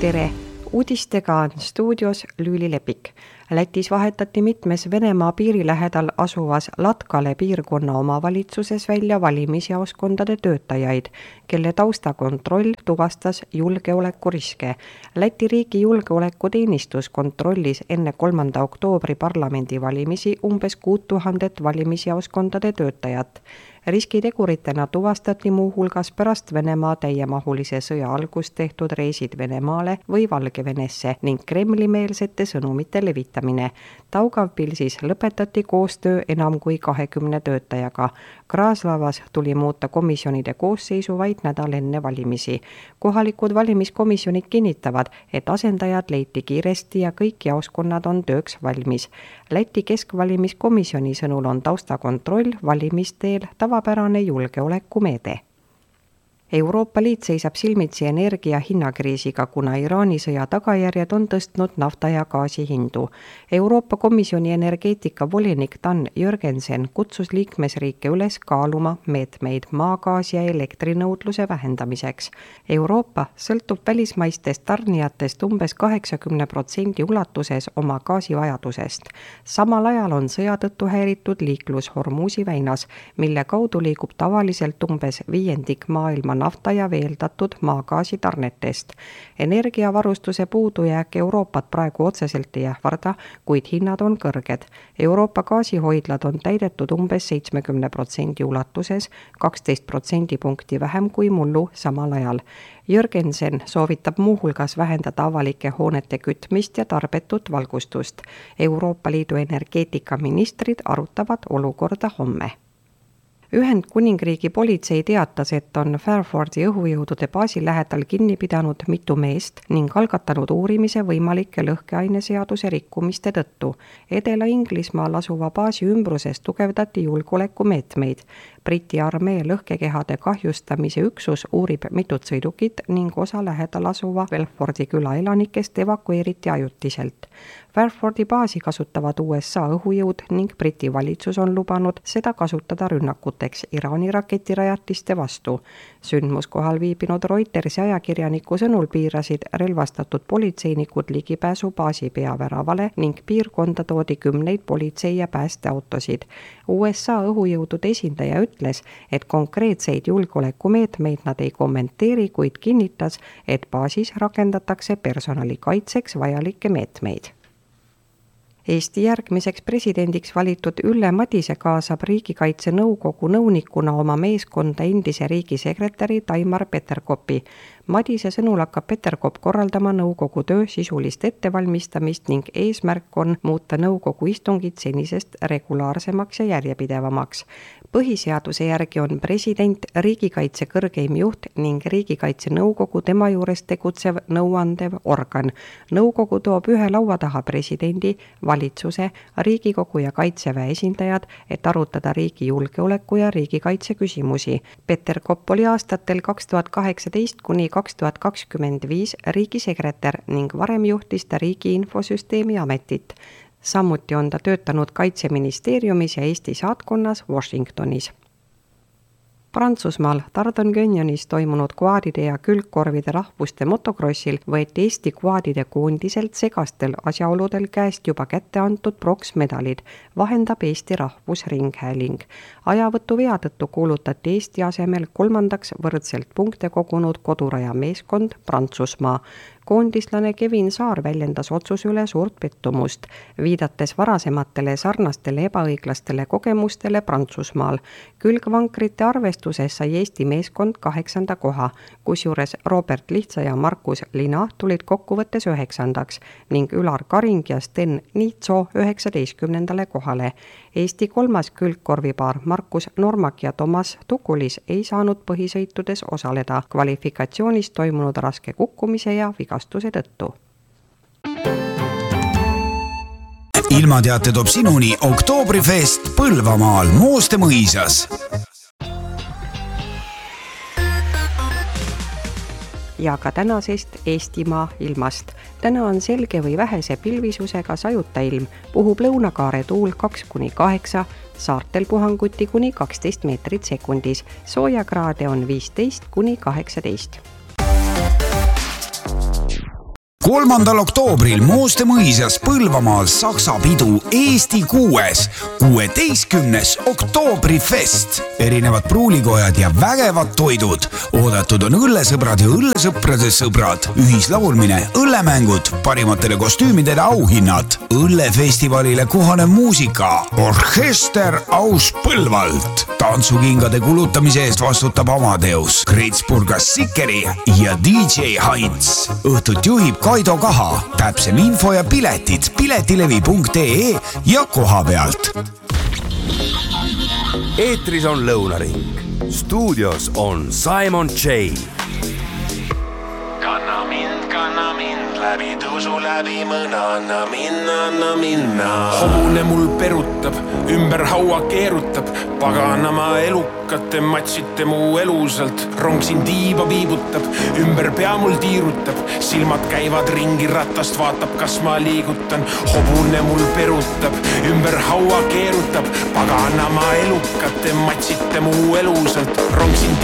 Tere! Uudistega on stuudios Lüüli Lepik. Lätis vahetati mitmes Venemaa piiri lähedal asuvas Latkale piirkonna omavalitsuses välja valimisjaoskondade töötajaid, kelle taustakontroll tuvastas julgeolekuriske. Läti riigi julgeolekuteenistus kontrollis enne 3. oktoobri parlamendivalimisi umbes 6000 valimisjaoskondade töötajat. Riskiteguritena tuvastati muuhulgas pärast Venemaa täiemahulise sõja algust tehtud reisid Venemaale või Valgevenesse ning Kremli-meelsete sõnumite levitamine. Daugavpilsis lõpetati koostöö enam kui 20 töötajaga. Kraaslavas tuli muuta komisjonide koosseisu vaid nädal enne valimisi. Kohalikud valimiskomisjonid kinnitavad, et asendajad leiti kiiresti ja kõik jaoskonnad on tööks valmis. Läti keskvalimiskomisjoni sõnul on taustakontroll valimisteel tavapärane julgeolekumeede. Euroopa Liit seisab silmitsi energia hinnakriisiga, kuna Iraani sõja tagajärjed on tõstnud nafta ja gaasi hindu. Euroopa Komisjoni energeetikavolinik Dan Jørgensen kutsus liikmesriike üles kaaluma meetmeid maagaasi ja elektrinõudluse vähendamiseks. Euroopa sõltub välismaistest tarnijatest umbes 80% ulatuses oma gaasivajadusest. Samal ajal on sõja tõttu häiritud liiklus Hormuzi väinas, mille kaudu liigub tavaliselt umbes 1/5 maailma nafta ja veeldatud maagaasi tarnetest. Energiavarustuse puudujääk Euroopat praegu otseselt ei ähvarda, kuid hinnad on kõrged. Euroopa gaasihoidlad on täidetud umbes 70% ulatuses, 12% vähem kui mullu samal ajal. Jørgensen soovitab muuhulgas vähendada avalike hoonete kütmist ja tarbetut valgustust. Euroopa Liidu energeetikaministrid arutavad olukorda homme. Ühendkuningriigi politsei teatas, et on Fairfordi õhujõudude baasi lähedal kinni pidanud mitu meest ning algatanud uurimise võimalike lõhkeaineseaduse rikkumiste tõttu. Edela-Inglismaal asuva baasi ümbruses tugevdati julgeolekumeetmeid. Briti armee lõhkekehade kahjustamise üksus uurib mitut sõidukit ning osa lähedal asuva Belfordi küla elanikest evakueeriti ajutiselt. Fairfordi baasi kasutavad USA õhujõud ning Briti valitsus on lubanud seda kasutada rünnakuteks Iraani raketirajatiste vastu. Sündmuskohal viibinud Reutersi ajakirjaniku sõnul piirasid relvastatud politseinikud ligipääsu baasi peaväravale ning piirkonda toodi 10 politsei- ja päästeautosid. USA õhujõudude esindaja ütles, et konkreetseid julgeolekumeetmeid nad ei kommenteeri, kuid kinnitas, et baasis rakendatakse personali kaitseks vajalikke meetmeid. Eesti järgmiseks presidendiks valitud Ülle Madise kaasab Riigikaitse Nõukogu nõunikuna oma meeskonda endise riigisekretäri Taimar Peterkopi. Madise sõnul hakkab Peterkop korraldama nõukogu töö sisulist ettevalmistamist ning eesmärk on muuta nõukogu istungid senisest regulaarsemaks ja järjepidevamaks. Põhiseaduse järgi on president riigikaitse kõrgeim juht ning Riigikaitse Nõukogu tema juures tegutsev nõuandev organ. Nõukogu toob ühe laua taha presidendi, valitsuse, Riigikogu ja Kaitseväe esindajad, et arutada riigi julgeoleku ja riigikaitse küsimusi. Peterkop oli aastatel 2018 kuni 2025 riigisekretär ning varem juhtis ta Riigi Infosüsteemi Ametit. Samuti on ta töötanud Kaitseministeeriumis ja Eesti saatkonnas Washingtonis. Prantsusmaal Tardon Canyon'is toimunud kvaadide ja külgkorvide rahvuste motokrossil võeti Eesti kvaadide koondiselt segastel asjaoludel käest juba kätte antud pronksmedalid, vahendab Eesti Rahvusringhääling. Ajavõtu vea tõttu kuulutati Eesti asemel 3. võrdselt punkte kogunud koduraja meeskond Prantsusmaa. Koondislane Kevin Saar väljendas otsuse üle suurt pettumust, viidates varasematele sarnastele ebaõiglastele kogemustele Prantsusmaal. Külgvankrite arvestuses sai Eesti meeskond 8. koha, kusjuures Robert Lihtsa ja Markus Lina tulid kokkuvõttes 9. ning Ülar Karing ja Sten Niitso 19. kohale. Eesti 3. külgkorvipaar Markus Normak ja Toomas Tukulis ei saanud põhisõitudes osaleda kvalifikatsioonis toimunud raske kukkumise ja vigastuse tõttu. Ilmateate toob sinuni Oktoobrifest Põlvamaal Mooste mõisas. Ja ka tänasest Eestimaa ilmast. Täna on selge või vähese pilvisusega sajuta ilm, puhub lõunakaare tuul 2-8, saartel puhanguti kuni 12 meetrit sekundis, soojakraade on 15-18. 3. oktoobril Mooste mõisas Põlvamaal Saksa pidu Eesti 6. 16. oktoobrifest. Erinevad pruulikojad ja vägevad toidud. Oodatud on õllesõbrad ja õllesõprade sõbrad. Ühislaulmine, õllemängud, parimatele kostüümidele auhinnad. Õllefestivalile kohanev muusika. Orkester aus Põlvalt. Tantsukingade kulutamise eest vastutab Amadeus, Kritsburgas Sikeri ja DJ Heinz. Õhtut juhib Kaido Kaha. Täpsem info ja piletid piletilevi.ee ja koha pealt. Eetris on Lõunaring. Stuudios on Simon J. Kanna mind läbi tusu läbi mõna, anna minna. Hobune mul perutab, ümber haua keerutab, paganama elukate matsite mu elusalt. Rong siin tiiba viibutab, ümber pea mul tiirutab, silmad käivad ringi ratast, vaatab kas ma liigutan. Hobune mul perutab, ümber haua keerutab, paganama elukate matsite mu elusalt. Rong siin